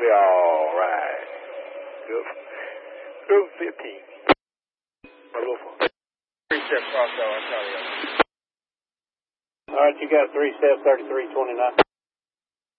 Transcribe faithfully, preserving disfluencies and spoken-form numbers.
All right. Good. Group fifteen. Three step cross out, I'll tell you. All right, you got three steps, thirty-three twenty-nine.